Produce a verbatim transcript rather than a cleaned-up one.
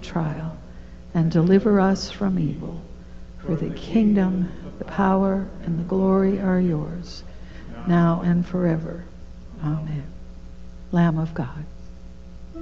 trial, and deliver us from evil. For the kingdom, the power, and the glory are yours, now and forever. Amen. Lamb of God.